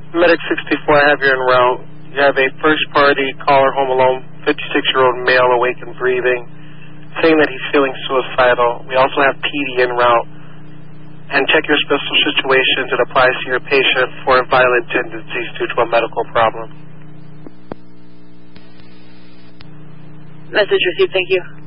Medic 64, I have you en route. You have a first-party caller home alone, 56-year-old male, awake and breathing, saying that he's feeling suicidal. We also have PD en route. And check your special situations. It applies to your patient for violent tendencies due to a medical problem. Message received, thank you.